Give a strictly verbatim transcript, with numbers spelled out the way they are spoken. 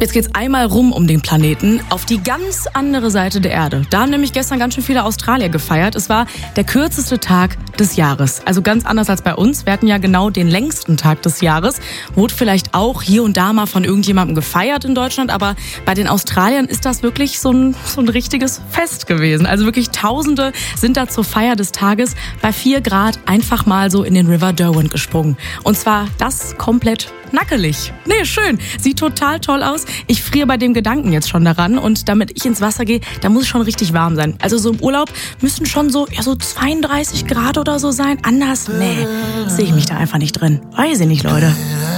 Jetzt geht's einmal rum um den Planeten, auf die ganz andere Seite der Erde. Da haben nämlich gestern ganz schön viele Australier gefeiert. Es war der kürzeste Tag des Jahres. Also ganz anders als bei uns. Wir hatten ja genau den längsten Tag des Jahres. Wurde vielleicht auch hier und da mal von irgendjemandem gefeiert in Deutschland. Aber bei den Australiern ist das wirklich so ein, so ein richtiges Fest gewesen. Also wirklich Tausende sind da zur Feier des Tages bei vier Grad einfach mal so in den River Derwent gesprungen. Und zwar das komplett nackelig. Nee, schön. Sieht total toll aus. Ich friere bei dem Gedanken jetzt schon daran. Und damit ich ins Wasser gehe, da muss es schon richtig warm sein. Also so im Urlaub müssen schon so, ja, so zweiunddreißig Grad oder so sein. Anders, nee, sehe ich mich da einfach nicht drin. Weiß ich nicht, Leute.